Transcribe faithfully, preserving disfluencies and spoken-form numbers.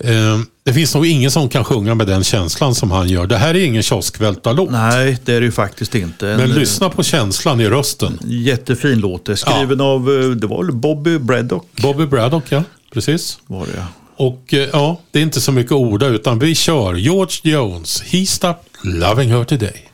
Eh, det finns nog ingen som kan sjunga med den känslan som han gör. Det här är ingen kioskvältarlåt. Nej, det är det ju faktiskt inte. En, Men lyssna på känslan i rösten. Jättefin låt. Skriven ja. av, det var väl Bobby Braddock? Bobby Braddock, ja. Precis. Var det, ja. Och ja, det är inte så mycket ord utan vi kör George Jones, He Stopped Loving Her Today.